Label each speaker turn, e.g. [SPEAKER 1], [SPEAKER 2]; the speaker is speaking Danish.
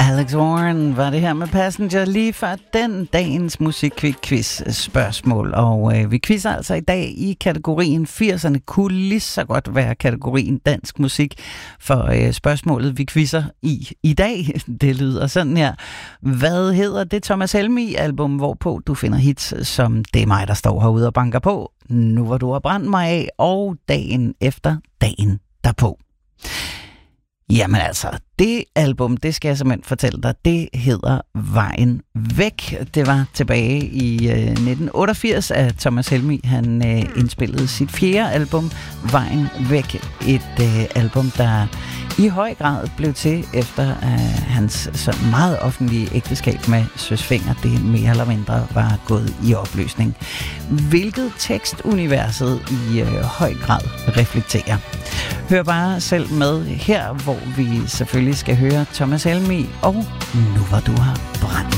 [SPEAKER 1] Alex Warren var det her med Passenger lige før den dagens musikquiz-spørgsmål. Og vi quizzer altså i dag i kategorien 80'erne. Kunne lige så godt være kategorien dansk musik. For spørgsmålet, vi quizzer i dag, det lyder sådan her. Hvad hedder det Thomas Helmig-album, hvorpå du finder hits som Det er mig, der står herude og banker på, Nu hvor du har brændt mig af, og Dagen efter dagen derpå? Jamen altså, det album, det skal jeg simpelthen fortælle dig, det hedder Vejen Væk. Det var tilbage i 1988, at Thomas Helmig, han indspillede sit 4. album, Vejen Væk. Et album, der i høj grad blev til efter hans sådan meget offentlige ægteskab med Søs Fenger, det mere eller mindre var gået i opløsning. Hvilket tekstuniverset i høj grad reflekterer. Hør bare selv med her, hvor vi selvfølgelig skal høre Thomas Helmig og Nu hvor du har brændt